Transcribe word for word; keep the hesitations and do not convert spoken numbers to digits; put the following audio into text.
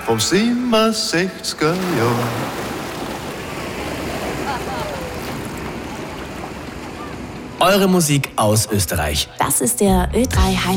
vom siebenundsechziger Jahr. Eure Musik aus Österreich. Das ist der Ö drei Heim